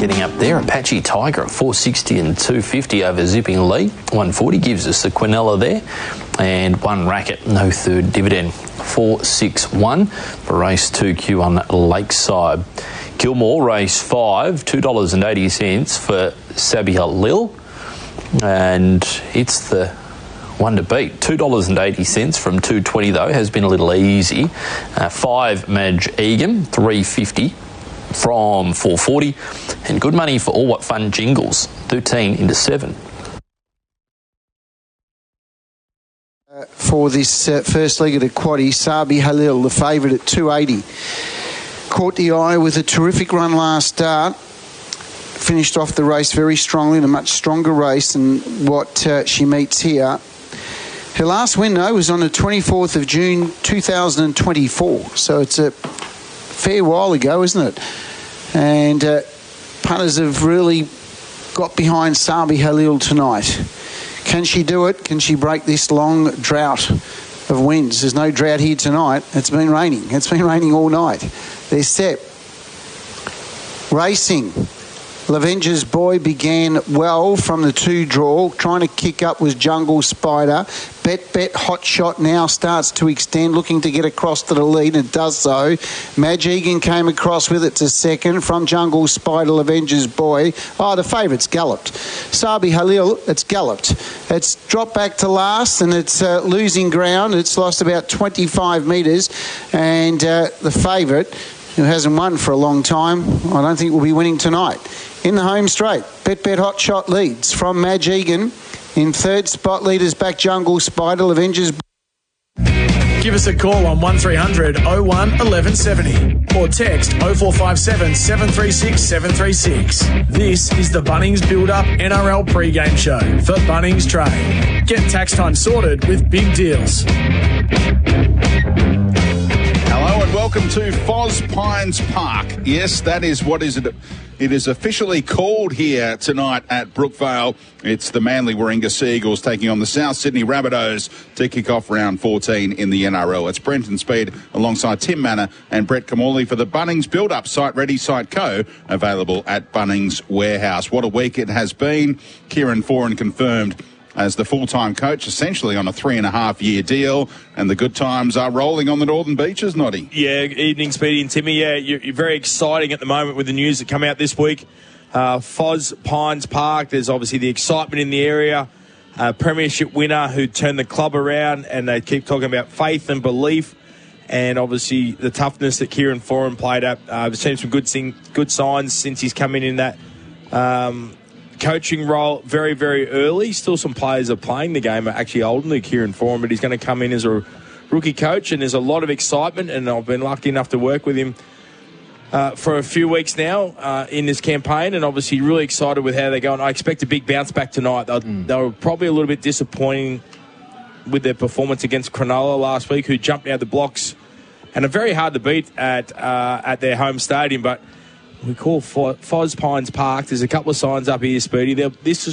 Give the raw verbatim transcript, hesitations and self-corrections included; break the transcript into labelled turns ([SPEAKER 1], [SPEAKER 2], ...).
[SPEAKER 1] getting up there. Apache Tiger at four sixty and two fifty over Zipping Lee. one forty gives us the Quinella there. And one racket, no third dividend. four six one for race two Q on Lakeside. Gilmore, race five, two dollars eighty for Sabia Lil. And it's the one to beat. two dollars eighty from two twenty though, has been a little easy. Uh, five Madge Egan, three fifty from four forty. And good money for All What Fun Jingles, thirteen into seven.
[SPEAKER 2] Uh, for this uh, first leg of the quaddie, Sabi Halil, the favourite at two eighty. Caught the eye with a terrific run last start. Finished off the race very strongly in a much stronger race than what uh, she meets here. Her last win, though, was on the twenty-fourth of June two thousand twenty-four. So it's a fair while ago, isn't it? And uh, punters have really got behind Sabi Halil tonight. Can she do it? Can she break this long drought of wins? There's no drought here tonight. It's been raining. It's been raining all night. They're set. Racing. Lavenger's Boy began well from the two draw. Trying to kick up was Jungle Spider. Bet Bet Hot Shot now starts to extend, looking to get across to the lead, and does so. Madge Egan came across with it to second from Jungle Spider, Lavenger's Boy. Oh, the favourite's galloped. Sabi Halil, it's galloped. It's dropped back to last and it's uh, losing ground. It's lost about twenty-five metres, and uh, the favourite, who hasn't won for a long time, I don't think will be winning tonight. In the home straight, Bet Bet Hot Shot leads from Madge Egan. In third spot, leaders back Jungle Spider, Avengers.
[SPEAKER 3] Give us a call on one three hundred oh one eleven seventy or text oh four five seven seven three six seven three six. This is the Bunnings Build-Up N R L pre-game show for Bunnings Trade. Get tax time sorted with big deals.
[SPEAKER 4] Hello and welcome to Foz Pines Park. Yes, that is what is it. It is officially called here tonight at Brookvale. It's the Manly Warringah Seagulls taking on the South Sydney Rabbitohs to kick off round fourteen in the N R L. It's Brenton Speed alongside Tim Manor and Brett Kamali for the Bunnings Build-Up Site Ready Site Co. available at Bunnings Warehouse. What a week it has been. Kieran Foran confirmed as the full-time coach, essentially on a three-and-a-half-year deal, and the good times are rolling on the Northern Beaches, Noddy.
[SPEAKER 5] Yeah, evening, Speedy and Timmy. Yeah, you're, you're very exciting at the moment with the news that come out this week. Uh, Foz Pines Park, there's obviously the excitement in the area. Uh, premiership winner who turned the club around, and they keep talking about faith and belief, and obviously the toughness that Kieran Foran played at. Uh, I've seen some good, sing, good signs since he's come in in that Um, coaching role very, very early. Still some players are playing the game are actually older than Kieran Foran, but he's going to come in as a rookie coach, and there's a lot of excitement, and I've been lucky enough to work with him uh, for a few weeks now uh, in this campaign, and obviously really excited with how they're going. I expect a big bounce back tonight. They mm. they were probably a little bit disappointing with their performance against Cronulla last week, who jumped out the blocks and are very hard to beat at uh, at their home stadium, but we call Foz Pines Park. There's a couple of signs up here, Speedy. They're, this